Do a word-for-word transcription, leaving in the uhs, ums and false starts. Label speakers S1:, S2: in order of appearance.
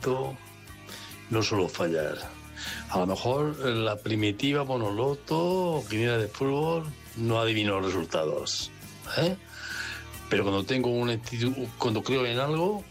S1: momento no suelo fallar. A lo mejor en la primitiva Monoloto o Quiniela de fútbol no adivino los resultados, ¿eh? Pero cuando tengo un actitud, cuando creo en algo,